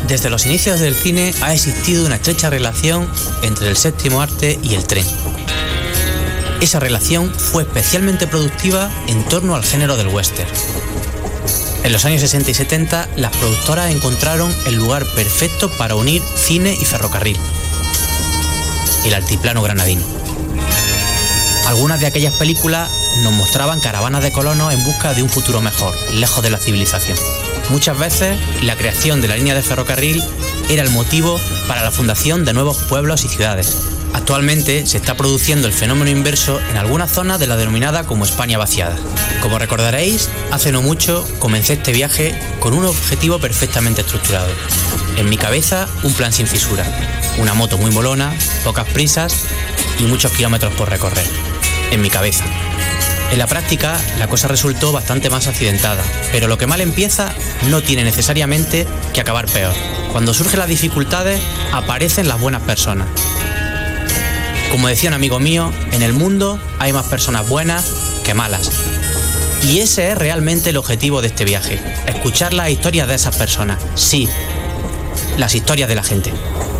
Desde los inicios del cine ha existido una estrecha relación entre el séptimo arte y el tren. Esa relación fue especialmente productiva en torno al género del western. En los años 60 y 70, las productoras encontraron el lugar perfecto para unir cine y ferrocarril: el altiplano granadino. Algunas de aquellas películas nos mostraban caravanas de colonos en busca de un futuro mejor, lejos de la civilización. Muchas veces, la creación de la línea de ferrocarril era el motivo para la fundación de nuevos pueblos y ciudades. Actualmente se está produciendo el fenómeno inverso en algunas zonas de la denominada como España vaciada. Como recordaréis, hace no mucho comencé este viaje con un objetivo perfectamente estructurado. En mi cabeza, un plan sin fisura, una moto muy molona, pocas prisas y muchos kilómetros por recorrer. En mi cabeza. En la práctica, la cosa resultó bastante más accidentada, pero lo que mal empieza no tiene necesariamente que acabar peor. Cuando surgen las dificultades, aparecen las buenas personas. Como decía un amigo mío, en el mundo hay más personas buenas que malas. Y ese es realmente el objetivo de este viaje, escuchar las historias de esas personas. Sí, las historias de la gente.